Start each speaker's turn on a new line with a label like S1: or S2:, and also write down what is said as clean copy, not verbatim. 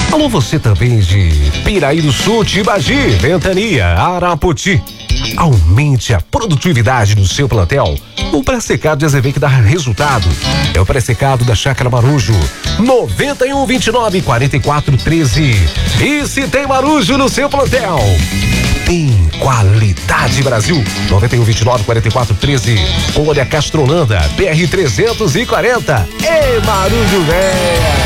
S1: Alô, você também de Piraí do Sul, Tibagi, Ventania, Arapoti. Aumente a produtividade do seu plantel. O pré-secado de Azevedo dá resultado. É o pré-secado da Chácara Marujo. 9129-4413. E se tem Marujo no seu plantel, tem qualidade, Brasil. 9129-4413. Colônia Castrolanda, PR 340. Ei, Marujo, véia!